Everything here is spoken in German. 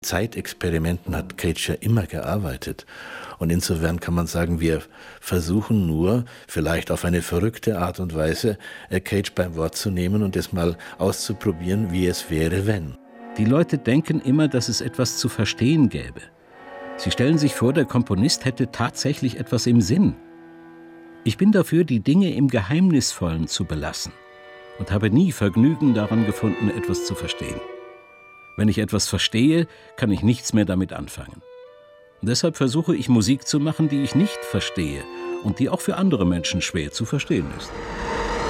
Zeitexperimenten hat Cage ja immer gearbeitet. Und insofern kann man sagen, wir versuchen nur, vielleicht auf eine verrückte Art und Weise, Cage beim Wort zu nehmen und es mal auszuprobieren, wie es wäre, wenn. Die Leute denken immer, dass es etwas zu verstehen gäbe. Sie stellen sich vor, der Komponist hätte tatsächlich etwas im Sinn. Ich bin dafür, die Dinge im Geheimnisvollen zu belassen und habe nie Vergnügen daran gefunden, etwas zu verstehen. Wenn ich etwas verstehe, kann ich nichts mehr damit anfangen. Und deshalb versuche ich Musik zu machen, die ich nicht verstehe und die auch für andere Menschen schwer zu verstehen ist.